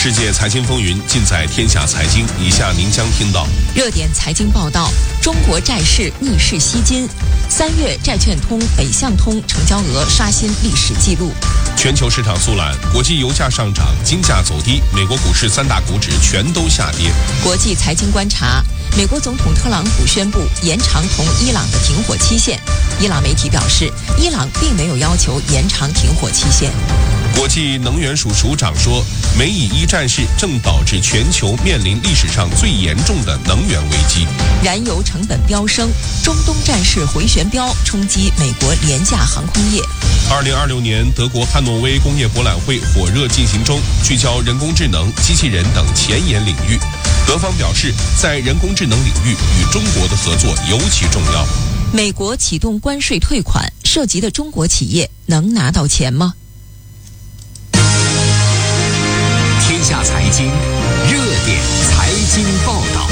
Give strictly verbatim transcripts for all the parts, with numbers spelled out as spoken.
世界财经风云尽在天下财经，以下您将听到： 热点财经报道，中国债市逆势吸金，三月债券通、北向通成交额刷新历史纪录； 全球市场速览，国际油价上涨，金价走低，美国股市三大股指全都下跌； 国际财经观察，美国总统特朗普宣布延长同伊朗的停火期限，伊朗媒体表示，伊朗并没有要求延长停火期限。 国际能源署署长说，美以伊战事正导致全球面临历史上最严重的能源危机。 燃油成本飙升，中东战事回旋镖冲击美国廉价航空业。 二零二六年德国汉诺威工业博览会火热进行中，聚焦人工智能、机器人等前沿领域。德方表示，在人工智能领域与中国的合作尤其重要。 美国启动关税退款，涉及的中国企业能拿到钱吗？ 天下财经热点财经报道。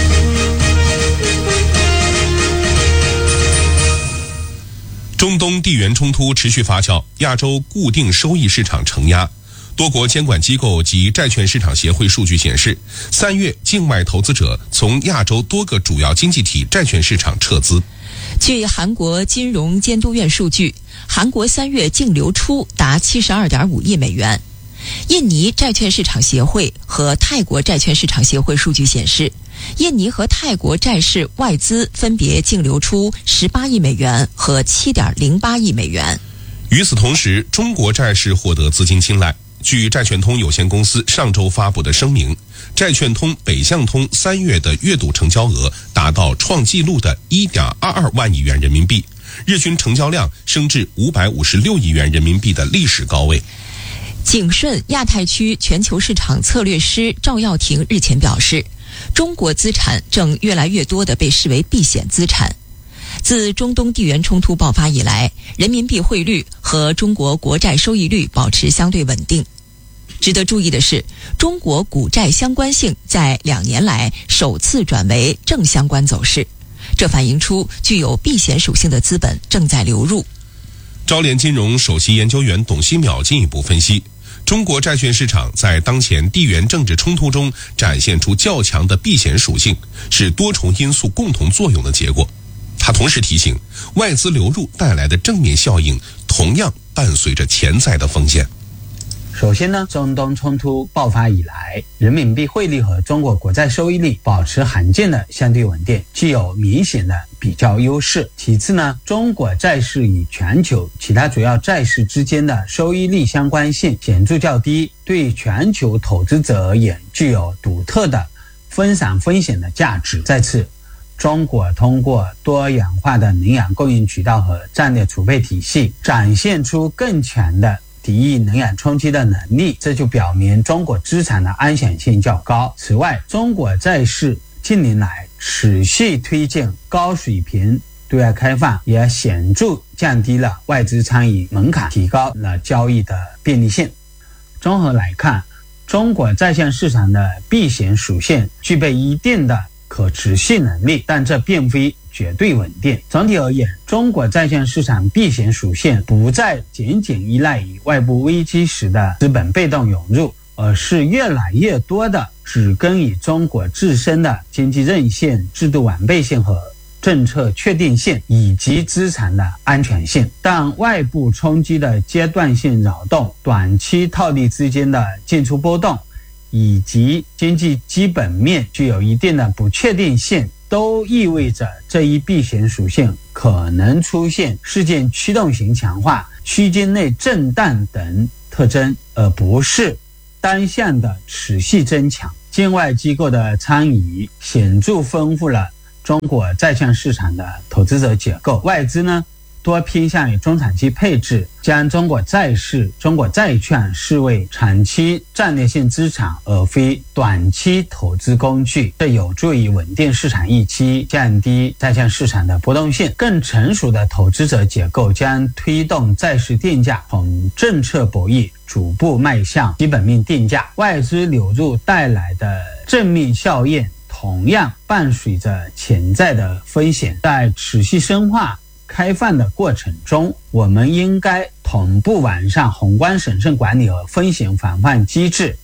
中东地缘冲突持续发酵，亚洲固定收益市场承压。多国监管机构及债券市场协会数据显示，三月境外投资者从亚洲多个主要经济体债券市场撤资。 据韩国金融监督院数据，韩国三月净流出达 七十二点五亿美元。印尼债券市场协会和泰国债券市场协会数据显示，印尼和泰国债市外资分别净流出十八亿美元和 七点零八亿美元。 与此同时，中国债市获得资金青睐。据债券通有限公司上周发布的声明，债券通北向通三月的月度成交额达到创纪录的 一点二二万亿元人民币，日均成交量升至五百五十六亿元人民币的历史高位。 景顺亚太区全球市场策略师赵耀庭日前表示，中国资产正越来越多地被视为避险资产。自中东地缘冲突爆发以来，人民币汇率和中国国债收益率保持相对稳定。值得注意的是，中国股债相关性在两年来首次转为正相关走势，这反映出具有避险属性的资本正在流入。 招联金融首席研究员董希淼进一步分析，中国债券市场在当前地缘政治冲突中展现出较强的避险属性，是多重因素共同作用的结果。他同时提醒，外资流入带来的正面效应同样伴随着潜在的风险。 首先呢，中东冲突爆发以来，人民币汇率和中国国债收益率保持罕见的相对稳定，具有明显的比较优势。其次呢，中国债市与全球其他主要债市之间的收益率相关性显著较低，对全球投资者而言具有独特的分散风险的价值。再次，中国通过多元化的能源供应渠道和战略储备体系，展现出更强的抵御能源冲击的能力，这就表明中国资产的安全性较高。此外，中国债市近年来持续推进高水平对外开放，也显著降低了外资参与门槛，提高了交易的便利性。综合来看，中国债券市场的避险属性具备一定的可持续能力，但这并非绝对稳定。总体而言，中国债券市场避险属性不再仅仅依赖于外部危机时的资本被动涌入，而是越来越多的植根于中国自身的经济韧性、制度完备性和政策确定性，以及资产的安全性。但外部冲击的阶段性扰动、短期套利资金的进出波动，以及经济基本面具有一定的不确定性，都意味着这一避险属性可能出现事件驱动型强化、区间内震荡等特征，而不是单向的持续增强。境外机构的参与显著丰富了中国债券市场的投资者结构，外资呢多偏向于中长期配置，将中国债市、中国债券视为长期战略性资产，而非短期投资工具。这有助于稳定市场预期，降低债券市场的波动性。更成熟的投资者结构将推动债市定价从政策博弈逐步迈向基本面定价。外资流入带来的正面效应同样伴随着潜在的风险，在持续深化开放的过程中，我们应该同步完善宏观审慎管理和风险防范机制，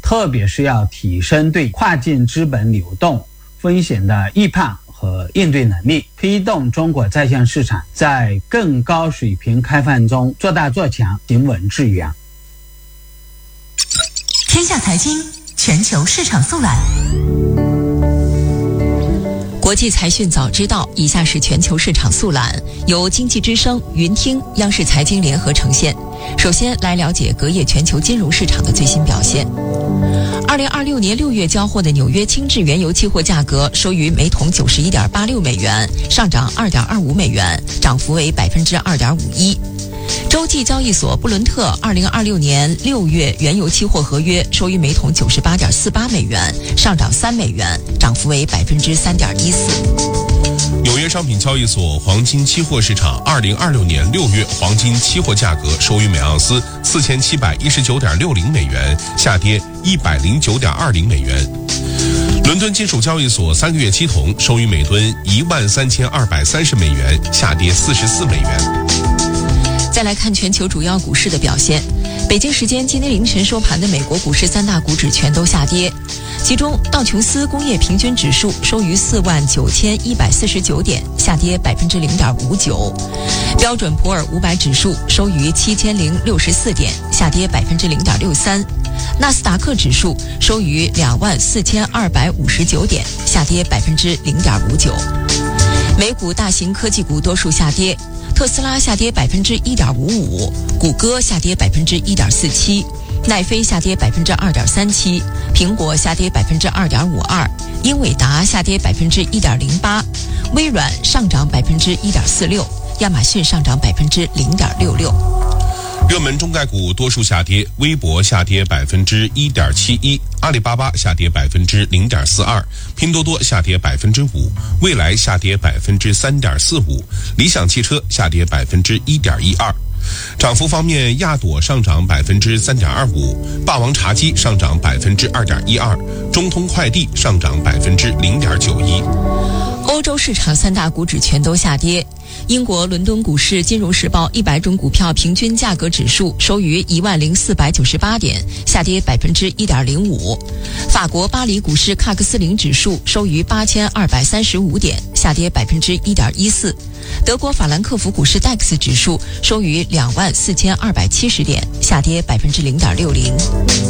特别是要提升对跨境资本流动风险的预判和应对能力，推动中国债券市场在更高水平开放中做大做强，行稳致远。 天下财经全球市场速览。 国际财讯早知道，以下是全球市场速览，由经济之声、云听、央视财经联合呈现。首先来了解隔夜全球金融市场的最新表现。二零二六年六月交货的纽约轻质原油期货价格收于每桶九十一点八六美元，上涨二点二五美元，涨幅为百分之二点五一。洲际交易所布伦特二零二六年六月原油期货合约收于每桶九十八点四八美元，上涨三美元，涨幅为百分之三点一四。 纽约商品交易所黄金期货市场二零二六年六月黄金期货价格收于每盎司四千七百一十九点六零美元，下跌一百零九点二零美元。伦敦金属交易所三个月期铜收于每吨一万三千二百三十美元，下跌四十四美元。 再来看全球主要股市的表现。北京时间今天凌晨收盘的美国股市三大股指全都下跌，其中道琼斯工业平均指数收于四万九千一百四十九点，下跌百分之零点五九；标准普尔五百指数收于七千零六十四点，下跌百分之零点六三；纳斯达克指数收于两万四千二百五十九点，下跌百分之零点五九。美股大型科技股多数下跌。特斯拉下跌百分之一点五五，谷歌下跌百分之一点四七，奈飞下跌百分之二点三七，苹果下跌百分之二点五二，英伟达下跌百分之一点零八，微软上涨百分之一点四六，亚马逊上涨百分之零点六六。 热门中概股多数下跌，微博下跌百分之一点七一，阿里巴巴下跌百分之零点四二，拼多多下跌百分之五，蔚来下跌百分之三点四五，理想汽车下跌百分之一点一二。涨幅方面，亚朵上涨百分之三点二五，霸王茶姬上涨百分之二点一二，中通快递上涨百分之零点九一。 欧洲市场三大股指全都下跌。英国伦敦股市金融时报一百种股票平均价格指数收于一万零四百九十八点，下跌百分之一点零五。法国巴黎股市喀克斯林指数收于八千二百三十五点，下跌百分之一点一四。德国法兰克福股市 D A X 指数收于两万四千二百七十点，下跌百分之零点六零。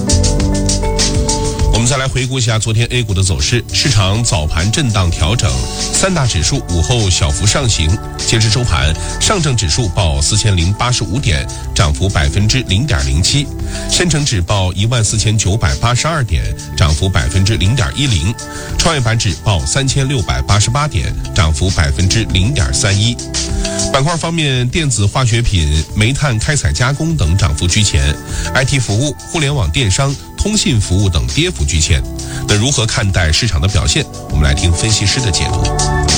我们再来回顾一下昨天 A 股的走势，市场早盘震荡调整，三大指数午后小幅上行。截至收盘，上证指数报四千零八十五点，涨幅百分之零点零七；深成指报一万四千九百八十二点，涨幅百分之零点一零；创业板指报三千六百八十八点，涨幅百分之零点三一。板块方面，电子化学品、煤炭开采加工等涨幅居前 ，I T 服务、互联网电商、通信服务等跌幅居前。那如何看待市场的表现？我们来听分析师的解读。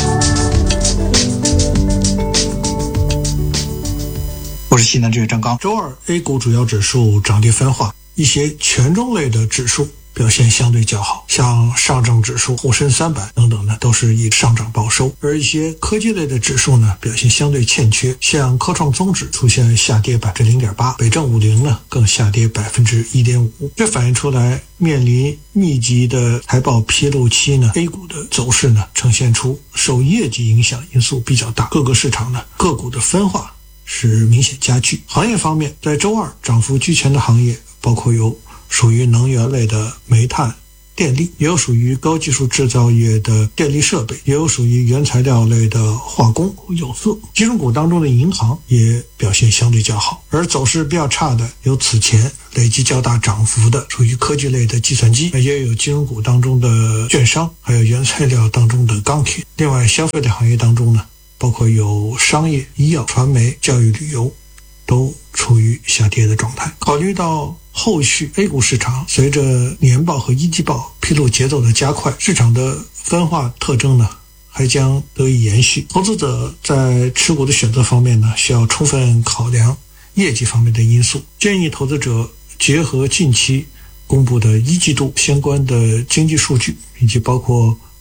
我是西南证券张刚。周二 A 股主要指数涨跌分化，一些权重类的指数表现相对较好，像上证指数、沪深三百等等呢，都是以上涨报收。而一些科技类的指数呢，表现相对欠缺，像科创综指出现下跌百分之零点八，北证五零呢更下跌百分之一点五。这反映出来，面临密集的财报披露期呢 ，A 股的走势呢呈现出受业绩影响因素比较大，各个市场呢个股的分化是明显加剧。行业方面，在周二涨幅居前的行业包括有属于能源类的煤炭、电力，也有属于高技术制造业的电力设备，也有属于原材料类的化工、有色。金融股当中的银行也表现相对较好，而走势比较差的有此前累计较大涨幅的属于科技类的计算机，也有金融股当中的券商，还有原材料当中的钢铁。另外，消费的行业当中呢，包括有商业、医药、传媒、教育、旅游，都处于下跌的状态。考虑到后续 A 股市场随着年报和一季报披露节奏的加快，市场的分化特征呢还将得以延续。投资者在持股的选择方面呢，需要充分考量业绩方面的因素，建议投资者结合近期公布的一季度相关的经济数据，以及包括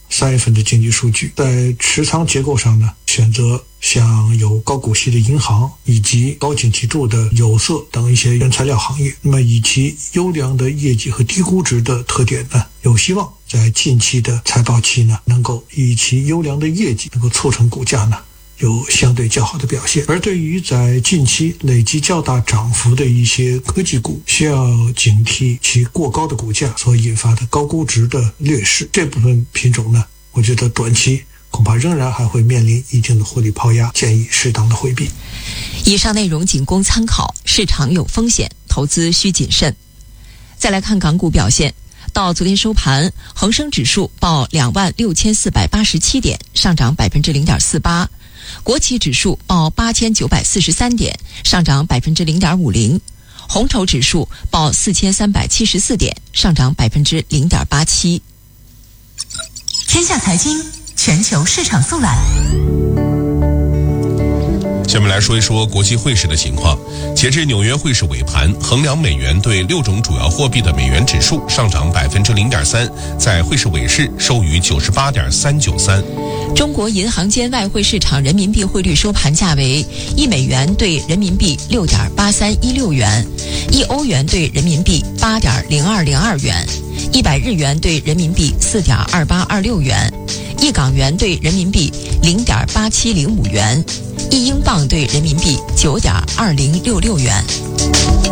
三月份的经济数据。在持仓结构上呢，选择像有高股息的银行以及高景气度的有色等一些原材料行业，那么以其优良的业绩和低估值的特点呢，有希望在近期的财报期呢，能够以其优良的业绩能够促成股价呢有相对较好的表现。而对于在近期累积较大涨幅的一些科技股，需要警惕其过高的股价所引发的高估值的劣势。这部分品种呢，我觉得短期恐怕仍然还会面临一定的获利抛压，建议适当的回避。 以上内容仅供参考，市场有风险，投资需谨慎。再来看港股表现，到昨天收盘，恒生指数报两万六千四百八十七点，上涨百分之零点四八；国企指数报八千九百四十三点，上涨百分之零点五零；红筹指数报四千三百七十四点，上涨百分之零点八七。 天下财经全球市场速览。 下面来说一说国际汇市的情况。截至纽约汇市尾盘，衡量美元对六种主要货币的美元指数上涨百分之零点三，在汇市尾市收于九十八点三九三。 中国银行间外汇市场人民币汇率收盘价为一美元兑人民币六点八三一六元，一欧元兑人民币八点零二零二元，一百日元兑人民币四点二八二六元，一港元兑人民币零点八七零五元，一英镑兑人民币九点二零六六元。